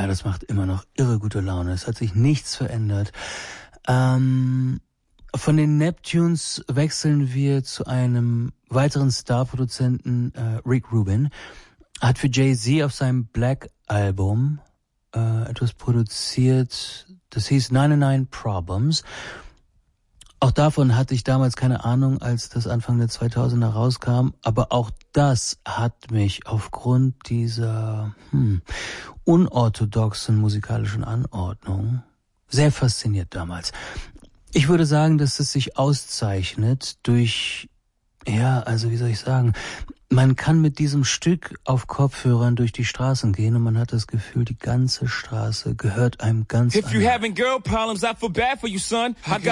Ja, das macht immer noch irre gute Laune. Es hat sich nichts verändert. Von den Neptunes wechseln wir zu einem weiteren Starproduzenten, Rick Rubin. Hat für Jay-Z auf seinem Black-Album etwas produziert, das hieß 99 Problems. Auch davon hatte ich damals keine Ahnung, als das Anfang der 2000er rauskam, aber auch das hat mich aufgrund dieser unorthodoxen musikalischen Anordnung sehr fasziniert damals. Ich würde sagen, dass es sich auszeichnet durch, wie soll ich sagen, man kann mit diesem Stück auf Kopfhörern durch die Straßen gehen und man hat das Gefühl, die ganze Straße gehört einem ganz If you having girl problems, I feel bad for you, son. I got